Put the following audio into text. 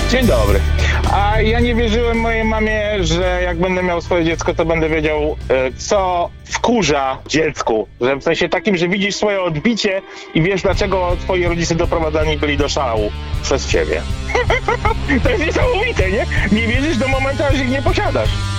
Dzień dobry. A ja nie wierzyłem mojej mamie, że jak będę miał swoje dziecko, to będę wiedział, co wkurza dziecku. Że w sensie takim, że widzisz swoje odbicie i wiesz, dlaczego twoi rodzice doprowadzani byli do szału przez ciebie. To jest niesamowite, nie? Nie wierzysz do momentu, aż ich nie posiadasz.